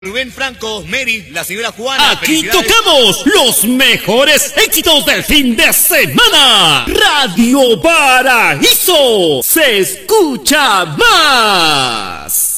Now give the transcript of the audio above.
Rubén Franco, Mary, la señora Juana. Aquí tocamos los mejores éxitos del fin de semana. Radio Paraíso se escucha más.